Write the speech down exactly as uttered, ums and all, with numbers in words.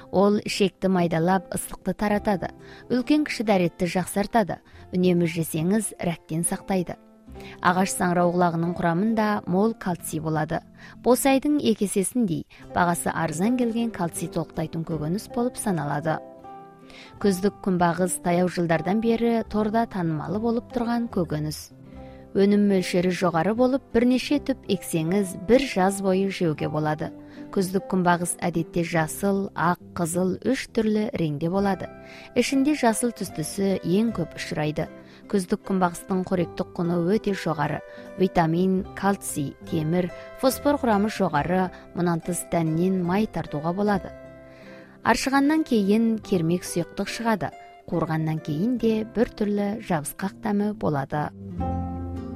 Ол ішекті майдалап ыстықты таратады. Үлкен кіші дәретті жақсартады. Үнемі жесеңіз, рәктен сақтайды. Ағаш саңырауқұлағының құрамында мол кальций болады. Босайдың екесесіндей, бағасы арзан келген кальций толықтайтын көкөніс болып саналады. Күздік күнбағыс таяу жылдардан бері торда танымалы болып тұрған көкөніс. Өнім мөлшері жоғары болып, бірнеше түп ексеңіз бір жаз бойы жеуге болады. Күздік күнбағыс әдетте жасыл, ақ, қызыл үш түрлі реңде болады. Ішінде жасыл түстісі ең көп ұшырайды. Күздік күнбағыстың қоректік құны өте жоғары. Витамин, кальций, темір, фосфор құрамы жоғары, мұнан тыс дәннен май тартуға болады. Аршығаннан кейін кермек сұйықтық шығады. Қуырғаннан кейін де бір түрлі жабысқақ дәмі болады.